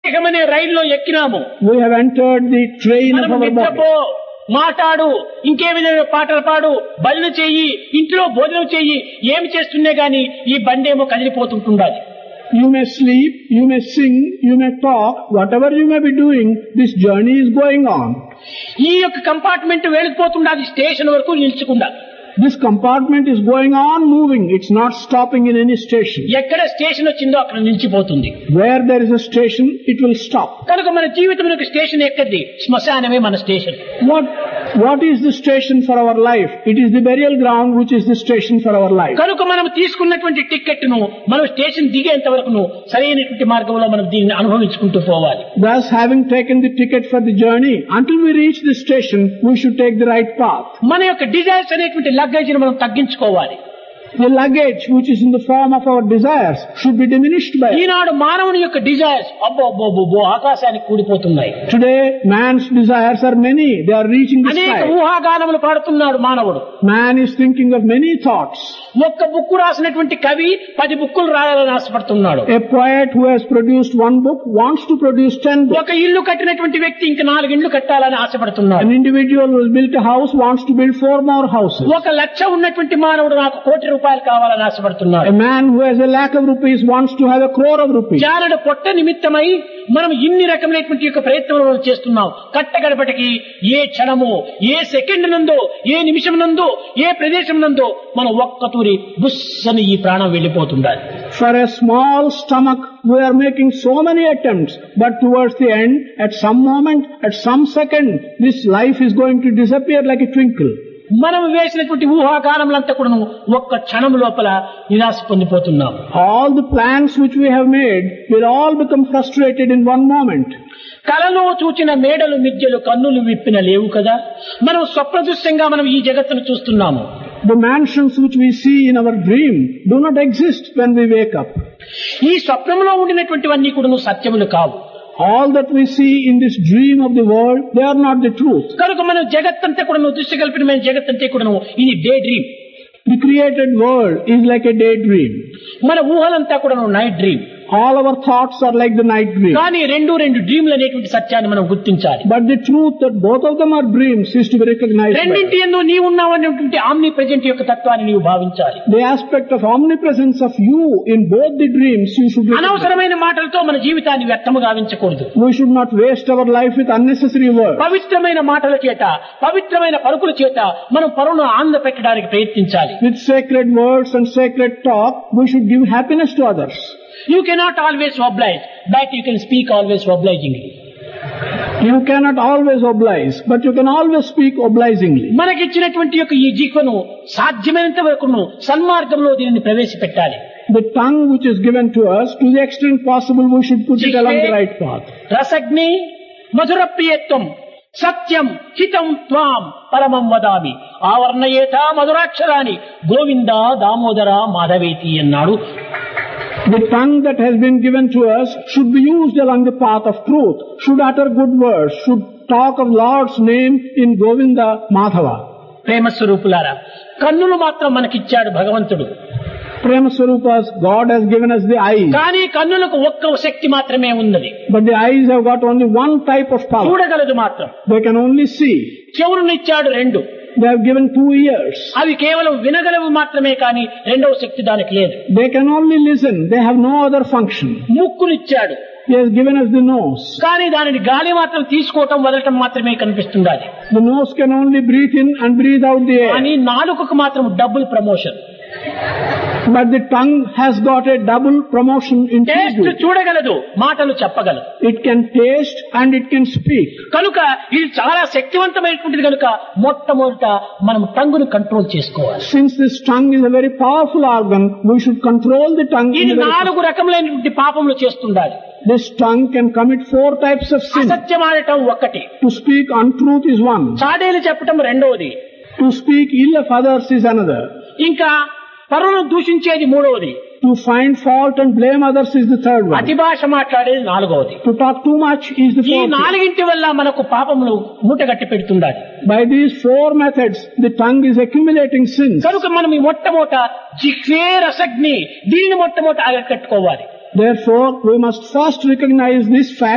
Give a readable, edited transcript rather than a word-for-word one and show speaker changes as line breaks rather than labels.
దేహమనే రైల్లో ఎక్కినాము.
We have entered the train of
మనము
our
నిద్రపో,
body.
మాట్లాడు, ఇంకే విధంగా పాటలు పాడు, భజన చెయ్యి, ఇంట్లో భోజనం చెయ్యి, ఏమి చేస్తున్నా గాని ఈ బండేమో కదిలిపోతుంటుండాలి.
You may sleep, you may sing, you may talk, whatever you may be doing, this journey is going on.
ఈ యొక్క కంపార్ట్మెంట్ వెళ్ళిపోతుండాలి, స్టేషన్ వరకు నిల్చకుండా.
This compartment is going on moving, it's not stopping in any station.
ఎక్కడ station వచ్చిందో అక్కడ నిలిచిపోతుంది.
Where there is a station, it will stop.
కనుక మన జీవితంలో స్టేషన్ ఎక్కడిది? శ్మశానమే మన station.
What is the station for our life? It is the burial ground which is the station for our life.
కనుక మనం తీసుకున్నటువంటి టికెట్ ను మనం స్టేషన్ దిగేంత వరకు సరైనటువంటి మార్గంలో మనం దీన్ని అనుభవించుకుంటూ పోవాలి.
Thus, having taken the ticket for the journey, until we reach the station, we should take the right path.
మన యొక్క డిజైర్స్ అనేటువంటి లగేజ్ ను మనం తగ్గించుకోవాలి.
The luggage which is in the form of our desires should be diminished by it.
ఈనాడు మానవుని యొక్క desires అబ్బో ఆకాశానికి కూడిపోతున్నాయి.
Today, man's desires are many. They are reaching the
అనేక
sky.
ఊహాగానములు పాడుతున్నాడు మానవుడు.
Man is thinking of many thoughts.
ఒక్క book రాసినటువంటి కవి 10 బుక్కులు రాయాలని ఆశపడుతున్నాడు.
A poet who has produced one book wants to produce 10 books.
ఒక ఇల్లు కట్టినటువంటి వ్యక్తి ఇంకా 4 ఇళ్ళు కట్టాలని ఆశపడుతున్నాడు.
An individual who has built a house wants to build 4 more houses.
ఒక లక్ష ఉన్నటువంటి మానవుడు నాకు కోటి రూపాయలు కావాలని ఆశపడుతున్నాడు.
A man who has 1,00,000 rupees wants to have 1,00,000 of rupees.
జానడు పొట్ట నిమిత్తమై మనం ఇన్ని రకమైనటువంటి యొక్క ప్రయత్నాలు చేస్తున్నాం. కట్టగడపటికి ఏ క్షణమో, ఏ సెకండ్ నందో, ఏ నిమిషం నందో, ఏ ప్రదేశం నందో మనం ఒక్కతూరి బుస్సని ఈ ప్రాణం వెళ్ళిపోతుండాలి.
For a small stomach, we are making so many attempts, but towards the end, at some moment, at some second, this life is going to disappear like a twinkle.
మనం వేసినటువంటి ఊహాగానములంతా కూడా ఒక్క క్షణం లోపల నిరాశ పొందిపోతున్నాం.
All the plans which we have made will all become frustrated in one moment.
కలలో చూచిన మేడలు మిద్యలు కన్నులు విప్పిన లేవు కదా. మనం స్వప్నదృశ్యంగా మనం ఈ జగత్తును చూస్తున్నాము.
The mansions which we see in our dream do not exist when we wake up.
ఈ స్వప్నంలో ఉండినటువంటివన్నీ కూడా సత్యములు కావు.
All that we see in this dream of the world, they are not the truth.
కనుక మనం జగత్తంతా కూడా దృశ్యకల్పితమైన జగత్తంతా కూడా ఇది day dream.
The created world is like a daydream.
మన ఊహలంతా కూడా night dream.
All our thoughts are like the night dream.
కానీ రెండు డ్రీమ్లు అనేటువంటి సత్యాన్ని మనం గుర్తించాలి.
But the truth that both of them are dreams is to be recognized.
రెండింటి యందు నీవు ఉన్నావనేటువంటి ఆమ్ని ప్రెజెంట్ యొక్క తత్వాన్ని నీవు భావించాలి.
The aspect of omnipresence of you in both the dreams you should recognize.
అనవసరమైన మాటలతో మన జీవితాన్ని వ్యర్థము గావించకూడదు.
We should not waste our life with unnecessary words.
పవిత్రమైన మాటల చేత, పవిత్రమైన పలుకుల చేత మనం పరులను ఆనంద పెట్టడానికి ప్రయత్నించాలి.
With sacred words and sacred talk, we should give happiness to others.
You cannot always oblige, but you can speak always obligingly.
You cannot always oblige, but you can always speak obligingly.
మనకిచ్చినటువంటి యొక్క ఈ జీవను సాధ్యమైనంత వరకు సన్మార్గంలో దీనిని ప్రవేశపెట్టాలి.
The tongue which is given to us, to the extent possible, we should put it along the right path.
రసగ్ని మధుర ప్రియత్వం సత్యం హితం త్వాం పరమం వదామి ఆవర్ణయేత మధురాక్షరాన్ని గోవింద దామోదర మాధవేతి అన్నాడు.
The tongue that has been given to us should be used along the path of truth, should utter good words, should talk of Lord's name in Govinda Madhava.
ప్రేమ స్వరూపులారా, కన్నులు మాత్రం మనకిచ్చాడు భగవంతుడు.
Prema Swarupas, God has given us the eyes.
కానీ కన్నులకు ఒక్క శక్తి మాత్రమే ఉన్నది.
But the eyes have got only one type of power.
చూడగలదు మాత్రం.
They can only see.
చెవులనిచ్చాడు 2.
They have given 2 ears.
అవి కేవలం వినగలవు మాత్రమే కానీ రెండవ శక్తి దానికి లేదు.
They can only listen. They have no other function.
ముక్కునిచ్చాడు.
He has given us the nose.
కానీ దానిని గాలి మాత్రం తీసుకోవటం వదలటం మాత్రమే కనిపిస్తుండాలి.
The nose can only breathe in and breathe out the air.
కానీ నాలుకకు మాత్రం double promotion.
But the tongue has got a double promotion in
taste
taste.
చూడగలదు, మాటలు చెప్పగలదు.
It can taste and it can speak.
కనుక ఇది చాలా శక్తివంతమైనటువంటిది కనుక మొట్టమొదట మనం టంగును control చేసుకోవాలి.
Since this tongue is a very powerful organ, we should control the tongue.
ఇది 4 రకములైనటువంటి పాపములు చేస్తుండాలి.
This tongue can commit 4 types of sin.
అసత్యమాడటం ఒకటి,
To speak untruth is one.
చాడీలు చెప్పటం రెండవది,
To speak ill of others is another.
ఇంకా పరులను దూషించేది మూడవది,
To find fault and blame others is the third one.
అతి భాష మాట్లాడేది నాలుగవది.
To talk too much is the
ఈ
fourth one.
4 వల్ల మనకు పాపములు మూటగట్టి పెడుతుండాలి.
By these 4 methods, the tongue is accumulating sins.
కనుక మనం ఈ మొట్టమొదట జిహ్వే రసగ్ని దీనిని మొట్టమొదట ఆగట్టుకోవాలి.
Therefore, we must first recognize this fact